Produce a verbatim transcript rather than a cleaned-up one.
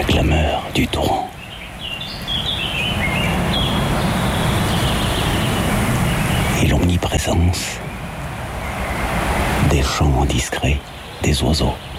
clameur du torrent. Et l'omniprésence des chants discrets des oiseaux.